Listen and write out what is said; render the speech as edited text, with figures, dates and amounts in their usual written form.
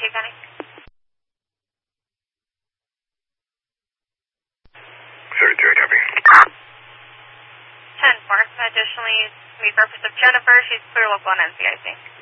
County. 32, copy. 10-4. Additionally, we purpose of Jennifer. She's clear local on NCIC.